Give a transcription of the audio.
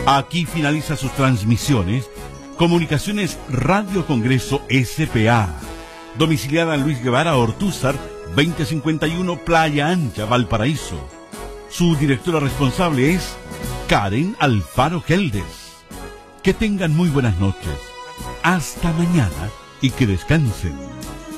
Aquí finaliza sus transmisiones Comunicaciones Radio Congreso S.p.A. Domiciliada en Luis Guevara Ortúzar, 2051 Playa Ancha, Valparaíso. Su directora responsable es Karen Alfaro Geldes. Que tengan muy buenas noches. Hasta mañana y que descansen.